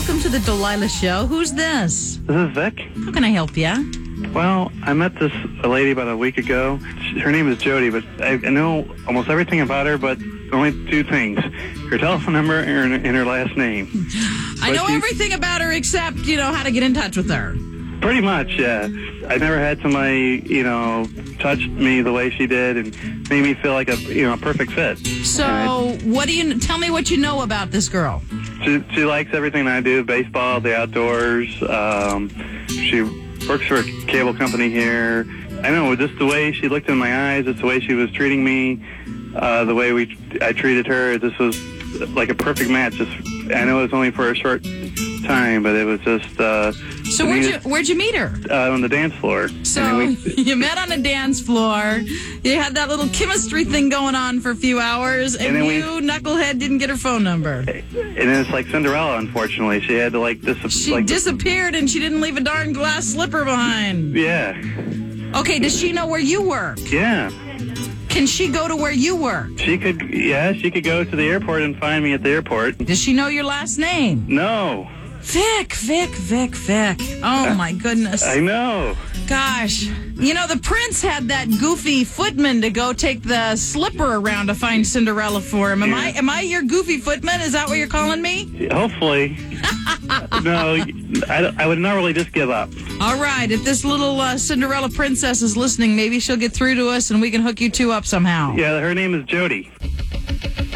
Welcome to the Delilah Show. Who's this? This is Vic. How can I help you? Well, I met this lady about a week ago. Her name is Jody, but I know almost everything about her, but only two things. Her telephone number and her last name. I know everything about her except, how to get in touch with her. Pretty much, yeah. I never had somebody, touch me the way she did and made me feel like a perfect fit. So, tell me what you know about this girl. She likes everything I do, baseball, the outdoors. She works for a cable company here. I know, just the way she looked in my eyes, it's the way she was treating me, the way I treated her. This was like a perfect match. I know it was only for a short time, but it was just... So where'd you meet her? On the dance floor. So you met on a dance floor. You had that little chemistry thing going on for a few hours, and knucklehead, didn't get her phone number. And then it's like Cinderella, unfortunately. She had to disappeared, and she didn't leave a darn glass slipper behind. Yeah. Okay, does she know where you work? Yeah. Can she go to where you work? She could go to the airport and find me at the airport. Does she know your last name? No. Vic. Oh, my goodness. I know. Gosh. The prince had that goofy footman to go take the slipper around to find Cinderella for him. Am I your goofy footman? Is that what you're calling me? Hopefully. No, I would normally just give up. All right. If this little Cinderella princess is listening, maybe she'll get through to us and we can hook you two up somehow. Yeah, her name is Jody.